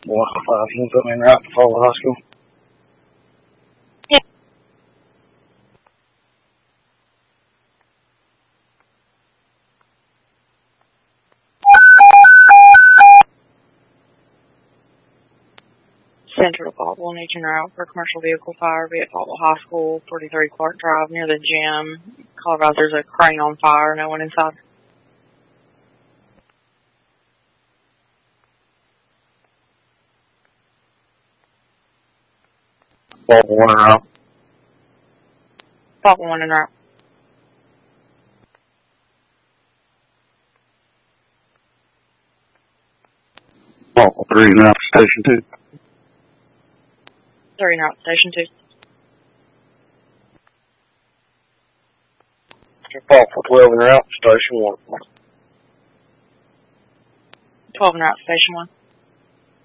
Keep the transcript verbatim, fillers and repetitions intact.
one oh five, can you put me in route to Follow High School? Yeah. Central Faultville, needs en route for commercial vehicle fire, be at Faultville High School, forty-three Clark Drive, near the gym. Call about there's a crane on fire, no one inside. Faultville one en route. Faultville one en route. Faultville three en route to Station two. three en route, Station two. Faultville twelve en route to Station one. twelve en route, Station one.